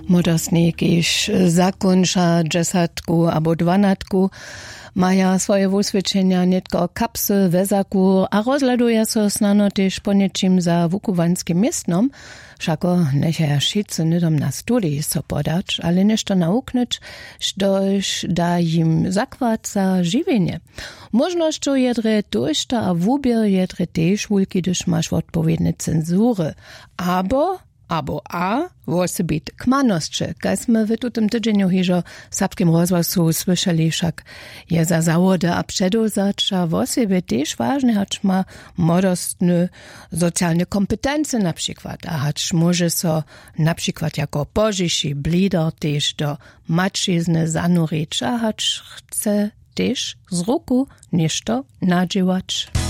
Młodostnik iż zakończa 10 albo 12 maja swoje usvědčenia netko kapsy, wezaku a rozladuje so snano też po niečim za wukuwanskim miestnom, všako nechaja šice nidom na studii so podać, ale nešto nauknąć, štož da jim zakładca žiwienie. Możnością jedre dojšta a wubier jedre też wulki, gdyż masz odpowiednie cenzury. Abo wosy bit kmanosće, kaj sme v tutem tydzieniu hižo v Sapskim rozhlasu słyszeli, však je za zawody a předozača wosy też ważne, hacz ma modostne socjalne kompetencje na przykład, a hacz może so na przykład jako požiši blider też do mačizny zanurić, a hacz chce też z ruku nešto nadziewać.